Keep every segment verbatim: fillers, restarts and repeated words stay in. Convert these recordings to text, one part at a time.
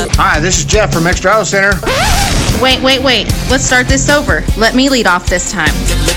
Hi, this is Jeff from Extra Auto Center. Wait, wait, wait. Let's start this over. Let me lead off this time.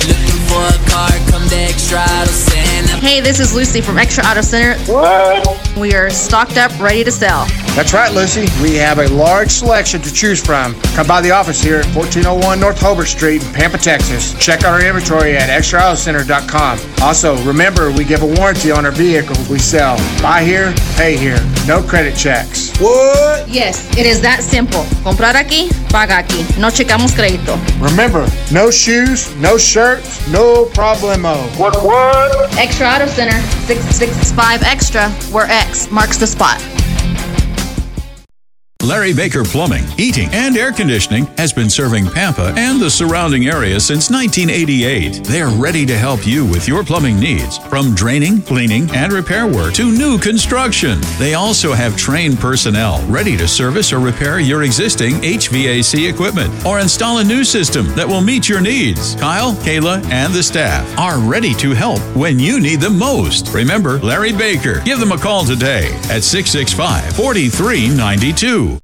Hey, this is Lucy from Extra Auto Center. What? We are stocked up, ready to sell. That's right, Lucy. We have a large selection to choose from. Come by the office here at fourteen oh one North Hobart Street in Pampa, Texas. Check out our inventory at extra auto center dot com. Also, remember, we give a warranty on our vehicles we sell. Buy here, pay here. No credit checks. What? Yes, it is that simple. Comprar aquí, paga aquí. No checamos crédito. Remember, no shoes, no shirts, no problemo. What, what? Extra Auto Center, six six five Extra, where X marks the spot. Larry Baker Plumbing, Heating, and Air Conditioning has been serving Pampa and the surrounding area since nineteen eighty-eight. They're ready to help you with your plumbing needs, from draining, cleaning, and repair work to new construction. They also have trained personnel ready to service or repair your existing H V A C equipment or install a new system that will meet your needs. Kyle, Kayla, and the staff are ready to help when you need them most. Remember Larry Baker. Give them a call today at six six five, four three nine two.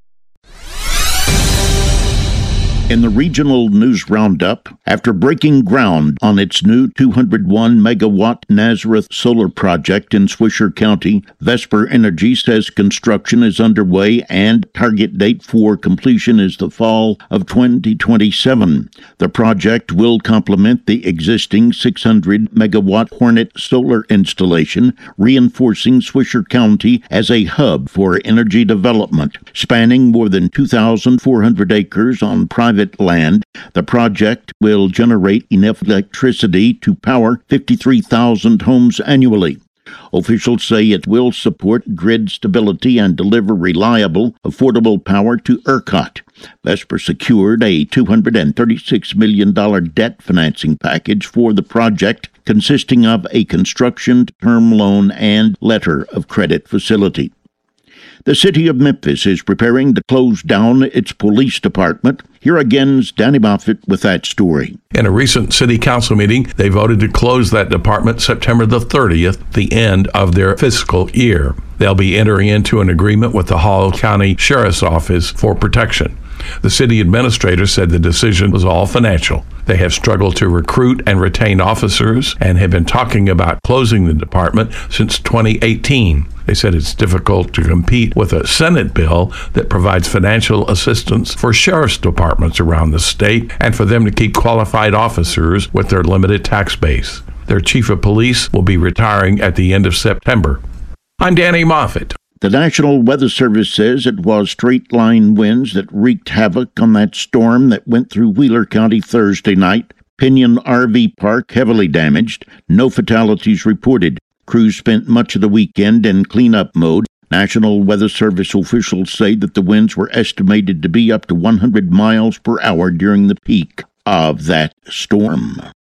In the regional news roundup, after breaking ground on its new two hundred one megawatt Nazareth solar project in Swisher County, Vesper Energy says construction is underway and target date for completion is the fall of twenty twenty-seven. The project will complement the existing six hundred megawatt Hornet solar installation, reinforcing Swisher County as a hub for energy development. Spanning more than two thousand four hundred acres on private land, the project will generate enough electricity to power fifty-three thousand homes annually. Officials say it will support grid stability and deliver reliable, affordable power to ERCOT. Vesper secured a two hundred thirty-six million dollars debt financing package for the project, consisting of a construction term loan and letter of credit facility. The city of Memphis is preparing to close down its police department. Here again is Danny Moffett with that story. In a recent city council meeting, they voted to close that department September the thirtieth, the end of their fiscal year. They'll be entering into an agreement with the Hall County Sheriff's Office for protection. The city administrator said the decision was all financial. They have struggled to recruit and retain officers and have been talking about closing the department since twenty eighteen. They said it's difficult to compete with a Senate bill that provides financial assistance for sheriff's departments around the state and for them to keep qualified officers with their limited tax base. Their chief of police will be retiring at the end of September. I'm Danny Moffett. The National Weather Service says it was straight-line winds that wreaked havoc on that storm that went through Wheeler County Thursday night. Pinion R V Park heavily damaged. No fatalities reported. Crews spent much of the weekend in cleanup mode. National Weather Service officials say that the winds were estimated to be up to one hundred miles per hour during the peak of that storm.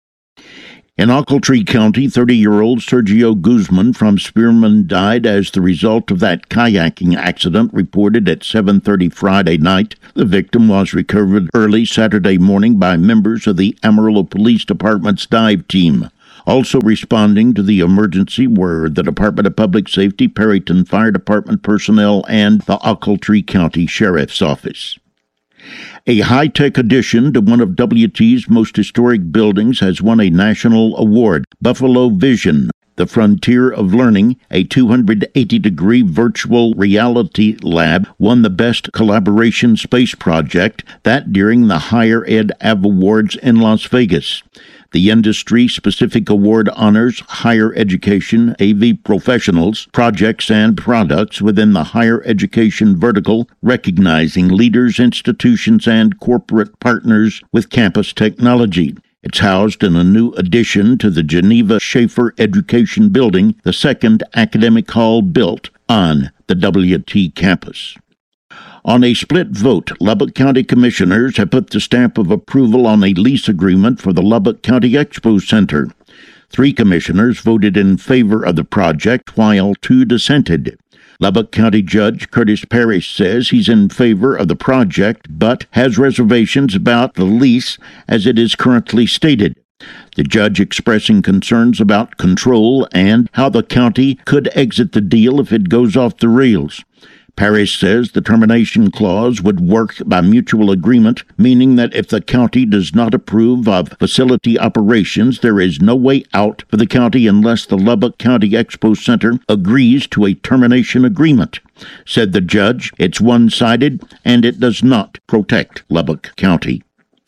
In Ochiltree County, thirty-year-old Sergio Guzman from Spearman died as the result of that kayaking accident reported at seven thirty Friday night. The victim was recovered early Saturday morning by members of the Amarillo Police Department's dive team. Also responding to the emergency were the Department of Public Safety, Perryton Fire Department personnel, and the Ochiltree County Sheriff's Office. A high-tech addition to one of W T's most historic buildings has won a national award. Buffalo Vision, the Frontier of Learning, a two hundred eighty degree virtual reality lab, won the Best Collaboration Space Project, that during the Higher Ed Av Awards in Las Vegas. The industry-specific award honors higher education, A V professionals, projects, and products within the higher education vertical, recognizing leaders, institutions, and corporate partners with campus technology. It's housed in a new addition to the Geneva Schaefer Education Building, the second academic hall built on the W T campus. On a split vote, Lubbock County Commissioners have put the stamp of approval on a lease agreement for the Lubbock County Expo Center. Three commissioners voted in favor of the project, while two dissented. Lubbock County Judge Curtis Parrish says he's in favor of the project, but has reservations about the lease as it is currently stated. The judge expressing concerns about control and how the county could exit the deal if it goes off the rails. Parrish says the termination clause would work by mutual agreement, meaning that if the county does not approve of facility operations, there is no way out for the county unless the Lubbock County Expo Center agrees to a termination agreement. Said the judge, it's one-sided and it does not protect Lubbock County.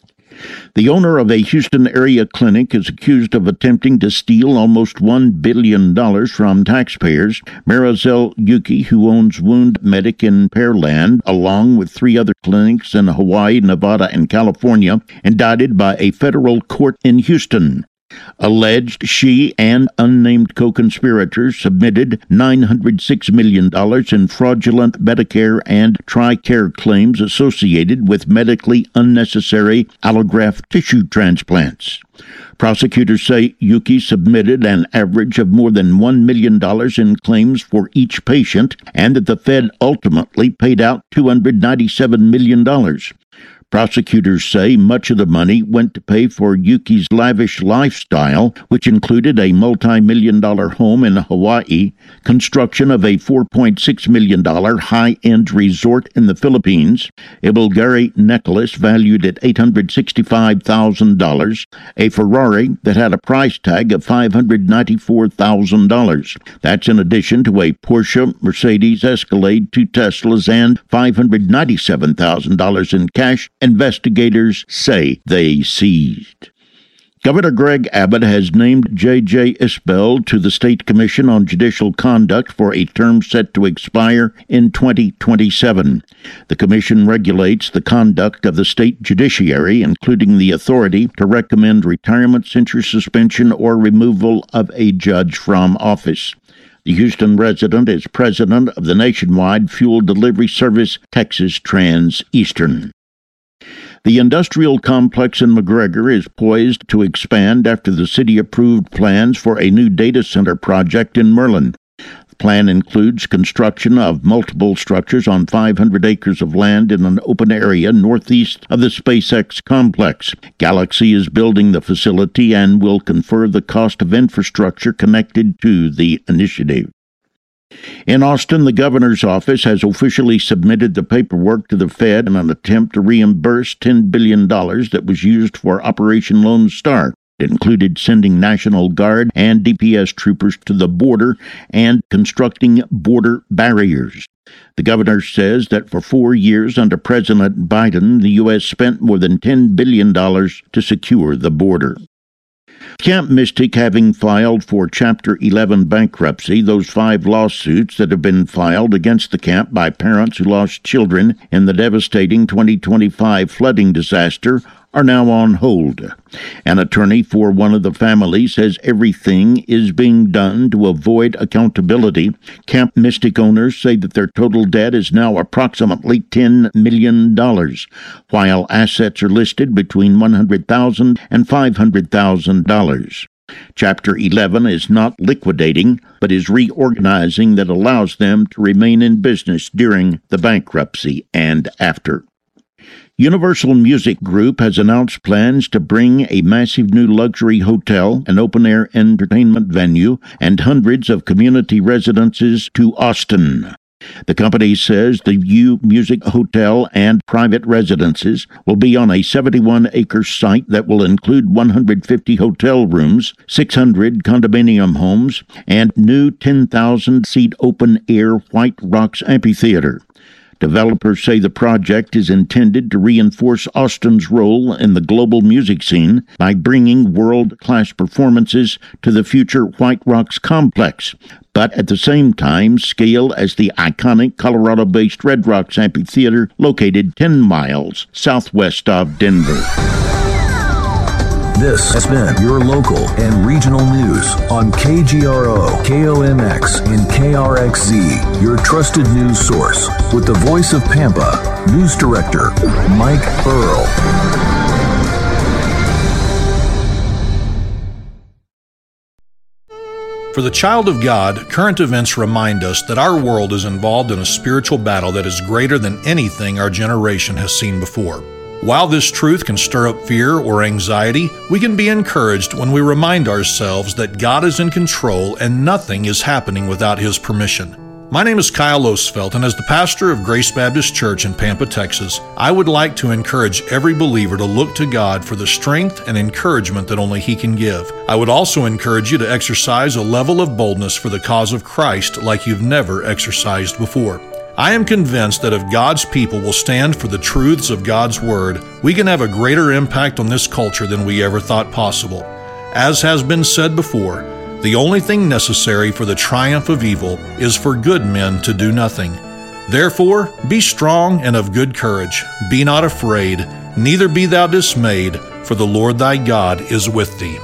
The owner of a Houston area clinic is accused of attempting to steal almost one billion dollars from taxpayers. Marizel Yuki, who owns Wound Medic in Pearland, along with three other clinics in Hawaii, Nevada, and California, indicted by a federal court in Houston. Alleged she and unnamed co-conspirators submitted nine hundred six million dollars in fraudulent Medicare and TRICARE claims associated with medically unnecessary allograft tissue transplants. Prosecutors say Yuki submitted an average of more than one million dollars in claims for each patient and that the Fed ultimately paid out two hundred ninety-seven million dollars. Prosecutors say much of the money went to pay for Yuki's lavish lifestyle, which included a multi-million dollar home in Hawaii, construction of a four point six million dollars high-end resort in the Philippines, a Bulgari necklace valued at eight hundred sixty-five thousand dollars, a Ferrari that had a price tag of five hundred ninety-four thousand dollars. That's in addition to a Porsche, Mercedes Escalade, two Teslas, and five hundred ninety-seven thousand dollars in cash investigators say they seized. Governor Greg Abbott has named J J Isbell to the State Commission on Judicial Conduct for a term set to expire in twenty twenty-seven. The commission regulates the conduct of the state judiciary, including the authority to recommend retirement, censure, suspension, or removal of a judge from office. The Houston resident is president of the nationwide fuel delivery service Texas Trans Eastern. The industrial complex in McGregor is poised to expand after the city approved plans for a new data center project in Merlin. The plan includes construction of multiple structures on five hundred acres of land in an open area northeast of the SpaceX complex. Galaxy is building the facility and will confer the cost of infrastructure connected to the initiative. In Austin, the governor's office has officially submitted the paperwork to the Fed in an attempt to reimburse ten billion dollars that was used for Operation Lone Star. It included sending National Guard and D P S troopers to the border and constructing border barriers. The governor says that for four years under President Biden, the U S spent more than ten billion dollars to secure the border. Camp Mystic having filed for Chapter eleven bankruptcy, those five lawsuits that have been filed against the camp by parents who lost children in the devastating twenty twenty-five flooding disaster are now on hold. An attorney for one of the families says everything is being done to avoid accountability. Camp Mystic owners say that their total debt is now approximately ten million dollars, while assets are listed between one hundred thousand dollars and five hundred thousand dollars. Chapter eleven is not liquidating, but is reorganizing that allows them to remain in business during the bankruptcy and after. Universal Music Group has announced plans to bring a massive new luxury hotel, an open-air entertainment venue, and hundreds of community residences to Austin. The company says the U Music Hotel and private residences will be on a seventy-one acre site that will include one hundred fifty hotel rooms, six hundred condominium homes, and new ten thousand seat open-air White Rocks Amphitheater. Developers say the project is intended to reinforce Austin's role in the global music scene by bringing world-class performances to the future White Rocks complex, but at the same time scale as the iconic Colorado-based Red Rocks Amphitheater located ten miles southwest of Denver. This has been your local and regional news on K G R O, K O M X, and K R X Z, your trusted news source. With the voice of Pampa, News Director Mike Earl. For the child of God, current events remind us that our world is involved in a spiritual battle that is greater than anything our generation has seen before. While this truth can stir up fear or anxiety, we can be encouraged when we remind ourselves that God is in control and nothing is happening without His permission. My name is Kyle Osfeld, and as the pastor of Grace Baptist Church in Pampa, Texas, I would like to encourage every believer to look to God for the strength and encouragement that only He can give. I would also encourage you to exercise a level of boldness for the cause of Christ like you've never exercised before. I am convinced that if God's people will stand for the truths of God's Word, we can have a greater impact on this culture than we ever thought possible. As has been said before, the only thing necessary for the triumph of evil is for good men to do nothing. Therefore, be strong and of good courage. Be not afraid, neither be thou dismayed, for the Lord thy God is with thee.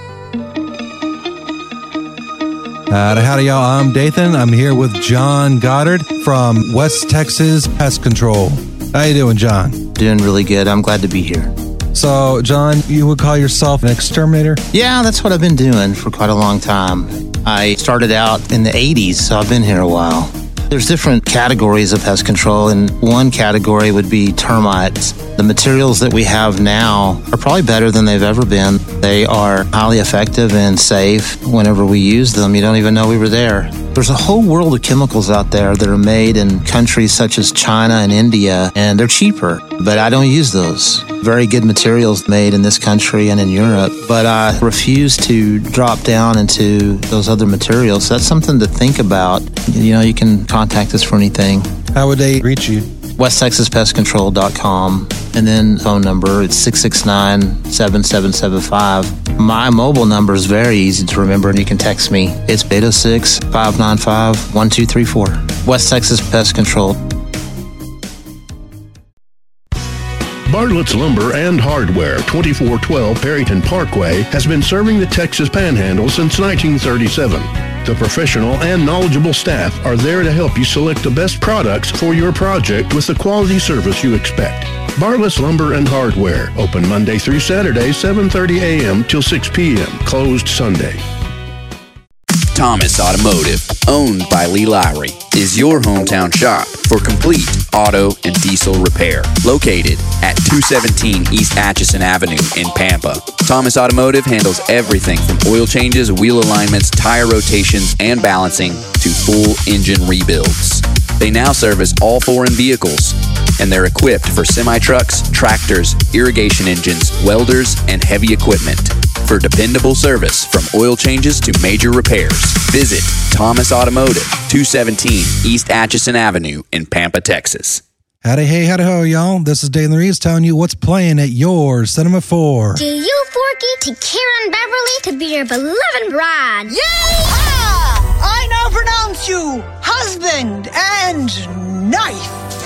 Howdy, howdy, y'all. I'm Dathan. I'm here with John Goddard from West Texas Pest Control. How you doing, John? Doing really good. I'm glad to be here. So, John, you would call yourself an exterminator? Yeah, that's what I've been doing for quite a long time. I started out in the eighties, so I've been here a while. There's different categories of pest control, and one category would be termites. The materials that we have now are probably better than they've ever been. They are highly effective and safe. Whenever we use them, you don't even know we were there. There's a whole world of chemicals out there that are made in countries such as China and India, and they're cheaper, but I don't use those. Very good materials made in this country and in Europe, but I refuse to drop down into those other materials. So that's something to think about. You know, you can contact us for anything. How would they reach you? west texas pest control dot com, and then phone number, it's six six nine, seven seven seven five. My mobile number is very easy to remember, and you can text me. It's eight oh six, five nine five, one two three four. West Texas Pest Control. Bartlett's Lumber and Hardware, twenty-four twelve Perryton Parkway, has been serving the Texas Panhandle since nineteen thirty-seven. The professional and knowledgeable staff are there to help you select the best products for your project with the quality service you expect. Bartlett's Lumber and Hardware, open Monday through Saturday, seven thirty a.m. till six p.m., closed Sunday. Thomas Automotive, owned by Lee Lowry, is your hometown shop for complete auto and diesel repair. Located at two seventeen East Atchison Avenue in Pampa. Thomas Automotive handles everything from oil changes, wheel alignments, tire rotations, and balancing to full engine rebuilds. They now service all foreign vehicles, and they're equipped for semi-trucks, tractors, irrigation engines, welders, and heavy equipment. For dependable service from oil changes to major repairs, visit Thomas Automotive, two seventeen East Atchison Avenue in Pampa, Texas. Howdy, hey, howdy, ho, y'all. This is Dave Reeves telling you what's playing at your Cinema four. Do you, Forky, to Karen Beverly to be your beloved bride? Yay! Ah! I now pronounce you husband and knife.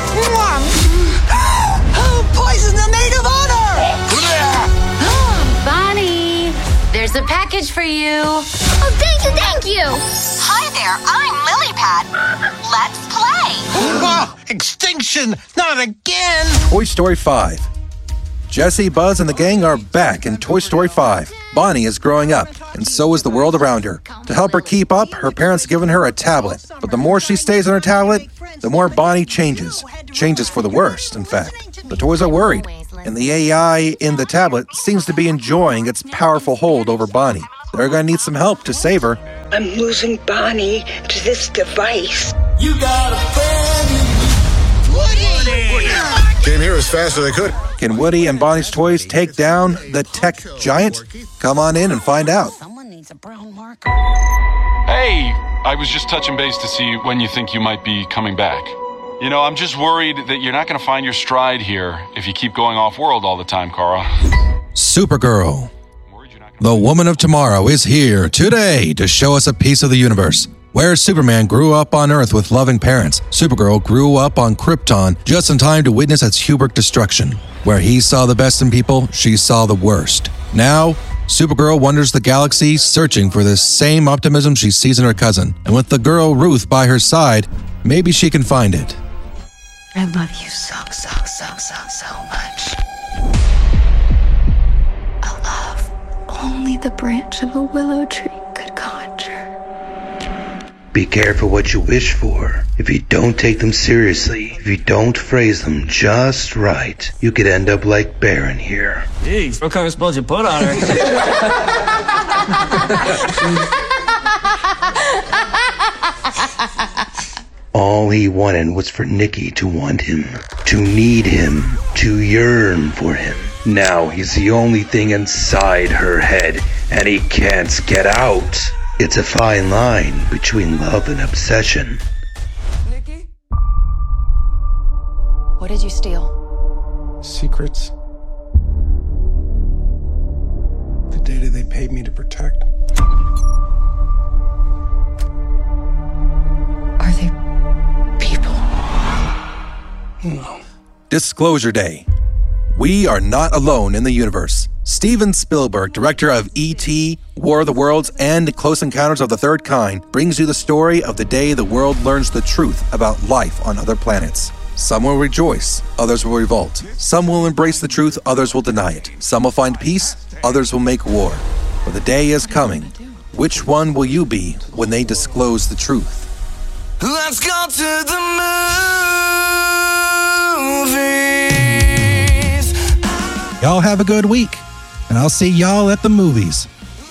Poison the maid of honor! Oh, Bonnie, there's a package for you. Oh, thank you, thank you. Hi there, I'm Lilypad. Let's play. Oh, extinction, not again. Toy Story five. Jessie, Buzz, and the gang are back in Toy Story five. Bonnie is growing up, and so is the world around her. To help her keep up, her parents have given her a tablet. But the more she stays on her tablet, the more Bonnie changes. Changes for the worst, in fact. The toys are worried, and the A I in the tablet seems to be enjoying its powerful hold over Bonnie. They're going to need some help to save her. I'm losing Bonnie to this device. You got a friend. Woody! Woody! Came here as fast as I could. Can Woody and Bonnie's toys take down the tech giant? Come on in and find out. Someone needs a brown marker. Hey, I was just touching base to see when you think you might be coming back. You know, I'm just worried that you're not going to find your stride here if you keep going off-world all the time, Carl. Supergirl. The woman of tomorrow is here today to show us a piece of the universe. Where Superman grew up on Earth with loving parents, Supergirl grew up on Krypton just in time to witness its Hubert destruction. Where he saw the best in people, she saw the worst. Now, Supergirl wanders the galaxy searching for the same optimism she sees in her cousin. And with the girl Ruth by her side, maybe she can find it. I love you so, so, so, so, so much. A love only the branch of a willow tree could conjure. Be careful what you wish for. If you don't take them seriously, if you don't phrase them just right, you could end up like Baron here. Jeez, what kind of spells you put on her? All he wanted was for Nikki to want him, to need him, to yearn for him. Now he's the only thing inside her head, and he can't get out. It's a fine line between love and obsession. Nikki? What did you steal? Secrets. The data they paid me to protect. Are they people? No. Disclosure Day. We are not alone in the universe. Steven Spielberg, director of E T, War of the Worlds, and Close Encounters of the Third Kind, brings you the story of the day the world learns the truth about life on other planets. Some will rejoice, others will revolt. Some will embrace the truth, others will deny it. Some will find peace, others will make war. For the day is coming. Which one will you be when they disclose the truth? Let's go to the movies. Y'all have a good week, and I'll see y'all at the movies.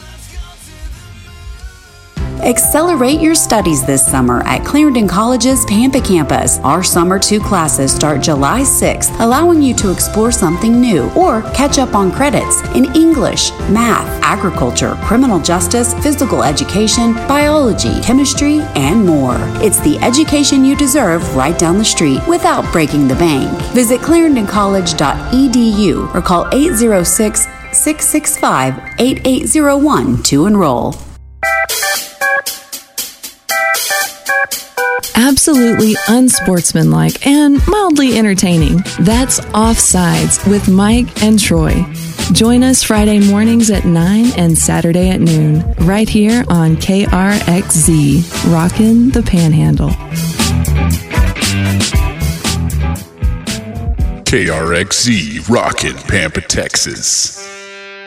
Accelerate your studies this summer at Clarendon College's Pampa campus. Our summer two classes start July sixth, allowing you to explore something new or catch up on credits in English, math, agriculture, criminal justice, physical education, biology, chemistry, and more. It's the education you deserve right down the street without breaking the bank. Visit clarendon college dot e d u or call eight oh six, six six five, eight eight oh one to enroll. Absolutely unsportsmanlike and mildly entertaining. That's Offsides with Mike and Troy. Join us Friday mornings at nine and Saturday at noon, right here on K R X Z, rockin' the Panhandle. K R X Z, rockin' Pampa, Texas.